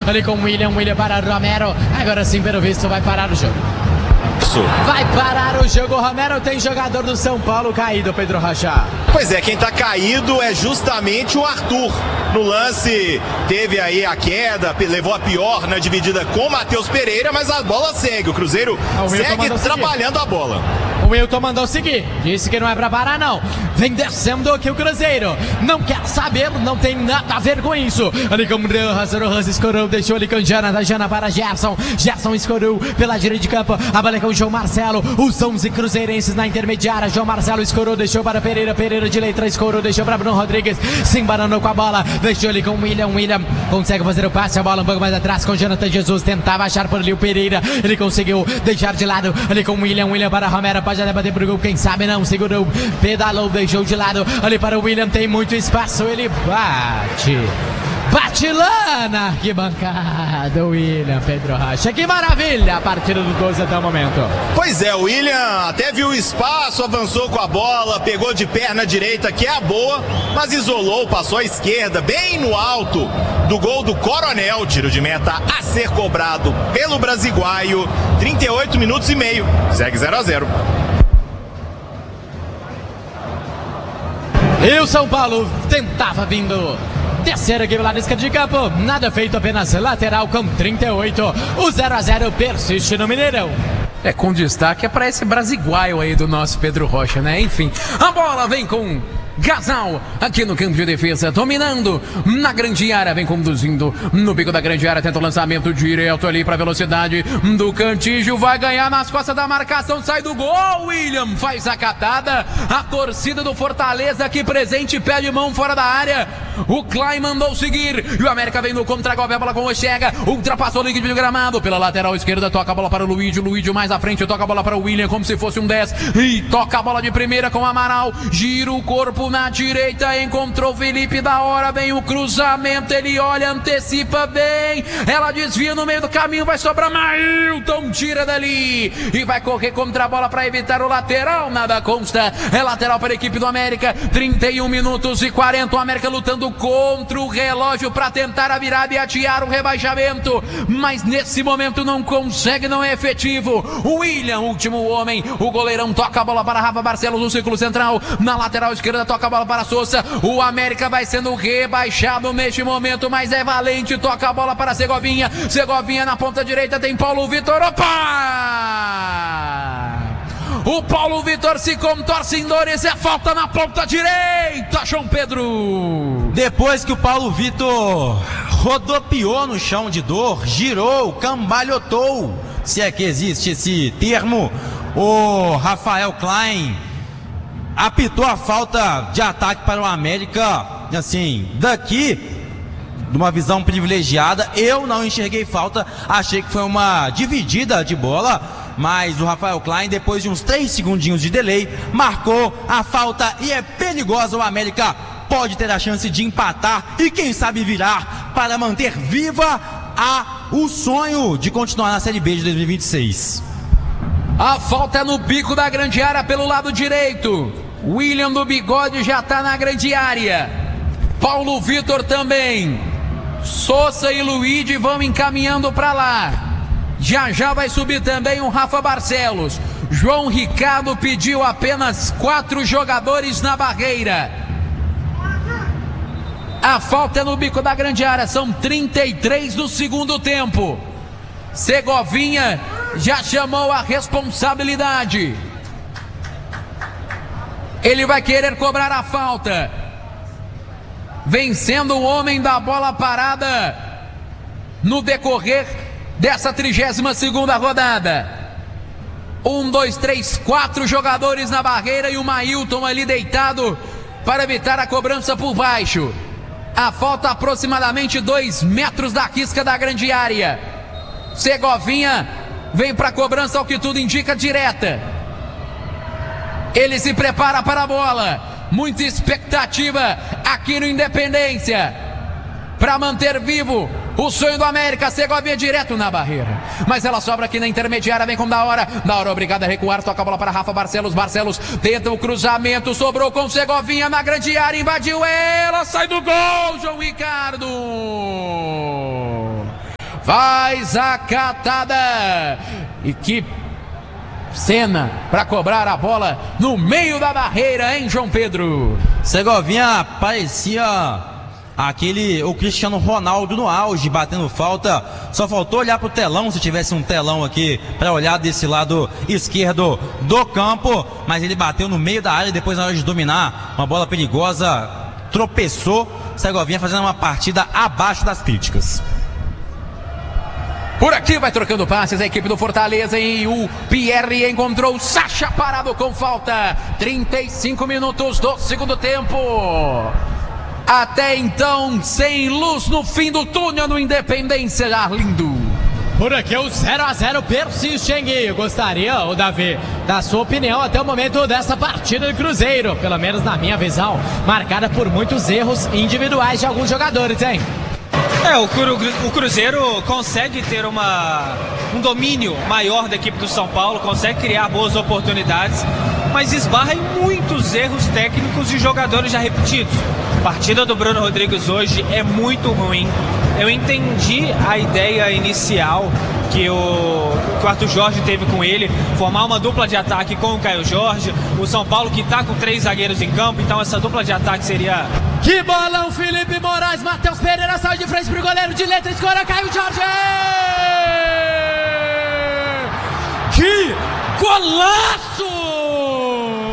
ali com o William para Romero. Agora sim, pelo visto, vai parar o jogo. Vai parar o jogo, o Romero. Tem jogador do São Paulo caído, Pedro Rocha. Pois é, quem tá caído é justamente o Arthur. No lance teve aí a queda, levou a pior na dividida com o Matheus Pereira, mas a bola segue, o Cruzeiro segue trabalhando a bola. O Wilton mandou seguir, disse que não é pra parar não. Vem descendo aqui o Cruzeiro, não quer saber, não tem nada a ver com isso. Ali com o Rojas escorou, deixou ali com Jana para Gerson escorou pela direita de campo, a bola é com o João Marcelo, os 11 cruzeirenses na intermediária. João Marcelo escorou, deixou para Pereira de letra, escorou, deixou para Bruno Rodrigues, se embananou com a bola, deixou ali com o William consegue fazer o passe, a bola um pouco mais atrás com Jonathan Jesus, tentava achar por ali o Pereira, ele conseguiu deixar de lado, ali com o William para Romero, pode até bater pro gol, quem sabe não, segurou, pedalou, deixou de lado, ali para o William, tem muito espaço, ele bate lá na arquibancada, o William, Pedro Rocha. Que maravilha a partida do 12 até o momento. Pois é, o William até viu o espaço, avançou com a bola, pegou de perna direita, que é a boa, mas isolou, passou à esquerda, bem no alto do gol do Coronel. Tiro de meta a ser cobrado pelo Brasiguaio. 38 minutos e meio. Segue 0-0. E o São Paulo tentava vindo descer aqui pela esquerda de campo, nada feito, apenas lateral com 38. O 0-0 persiste no Mineirão. Com destaque para esse Brasiguaio aí do nosso Pedro Rocha, né? Enfim, a bola vem com Gasal aqui no campo de defesa, dominando na grande área, vem conduzindo no bico da grande área, tenta o lançamento direto ali para a velocidade do Cantígio, vai ganhar nas costas da marcação, sai do gol, William faz a catada, a torcida do Fortaleza aqui presente, pé de mão fora da área, o Klein mandou seguir, e o América vem no contra-golpe, a bola com o Chega, ultrapassou o líquido de gramado, pela lateral esquerda, toca a bola para o Luídio mais à frente, toca a bola para o William, como se fosse um 10, e toca a bola de primeira com o Amaral, gira o corpo na direita, encontrou Felipe da hora, vem o cruzamento, ele olha, antecipa bem, ela desvia no meio do caminho, vai sobrar Mailton, tira dali, e vai correr contra a bola para evitar o lateral, nada consta, é lateral para a equipe do América, 31 minutos e 40, o América lutando contra o relógio para tentar a virada e adiar o rebaixamento, mas nesse momento não consegue, não é efetivo, o William, último homem, o goleirão toca a bola para Rafa Barcelos no círculo central, na lateral esquerda toca a bola para Sousa, o América vai sendo rebaixado neste momento, mas é valente, toca a bola para Segovinha na ponta direita tem Paulo Vitor, o Paulo Vitor se contorce em dores, é falta na ponta direita, João Pedro. Depois que o Paulo Vitor rodopiou no chão de dor, girou, cambalhotou, se é que existe esse termo, o Rafael Klein apitou a falta de ataque para o América, assim, daqui, de uma visão privilegiada, eu não enxerguei falta, achei que foi uma dividida de bola, mas o Rafael Klein, depois de uns 3 segundinhos de delay, marcou a falta e é perigosa, o América pode ter a chance de empatar e quem sabe virar para manter viva o sonho de continuar na Série B de 2026. A falta é no bico da grande área pelo lado direito. William do Bigode já está na grande área. Paulo Vitor também. Sousa e Luigi vão encaminhando para lá. Já vai subir também o Rafa Barcelos. João Ricardo pediu apenas 4 jogadores na barreira. A falta é no bico da grande área. São 33 do segundo tempo. Segovinha já chamou a responsabilidade. Ele vai querer cobrar a falta. Vencendo o homem da bola parada no decorrer dessa 32ª rodada. 1, 2, 3, 4 jogadores na barreira e o Mailton ali deitado para evitar a cobrança por baixo. A falta aproximadamente 2 metros da quisca da grande área. Segovinha vem para a cobrança, ao que tudo indica, direta. Ele se prepara para a bola. Muita expectativa aqui no Independência para manter vivo o sonho do América. Segovinha direto na barreira, mas ela sobra aqui na intermediária, vem com da hora obrigada a recuar, toca a bola para Rafa Barcelos tenta o cruzamento, sobrou com Segovinha na grande área, invadiu ela, sai do gol, João Ricardo. faz a catada. E que cena para cobrar a bola no meio da barreira, hein, João Pedro? Segovinha parecia o Cristiano Ronaldo no auge, batendo falta. Só faltou olhar pro telão, se tivesse um telão aqui, para olhar desse lado esquerdo do campo. Mas ele bateu no meio da área, depois na hora de dominar, uma bola perigosa, tropeçou. Segovinha fazendo uma partida abaixo das críticas. Por aqui vai trocando passes a equipe do Fortaleza e o Pierre encontrou o Sacha parado com falta. 35 minutos do segundo tempo. Até então, sem luz no fim do túnel no Independência, Arlindo. Por aqui o 0-0 persiste, hein, Gui? Gostaria, ô Davi, da sua opinião até o momento dessa partida do Cruzeiro, pelo menos na minha visão, marcada por muitos erros individuais de alguns jogadores, hein? O Cruzeiro consegue ter um domínio maior da equipe do São Paulo, consegue criar boas oportunidades, mas esbarra em muitos erros técnicos e jogadores já repetidos. A partida do Bruno Rodrigues hoje é muito ruim. Eu entendi a ideia inicial que o Arthur Jorge teve com ele, formar uma dupla de ataque com o Caio Jorge, o São Paulo que está com 3 zagueiros em campo, então essa dupla de ataque seria... Que bolão, Felipe Moraes, Matheus Pereira saiu de frente pro goleiro de letra, escora, Caio Jorge! Que golaço!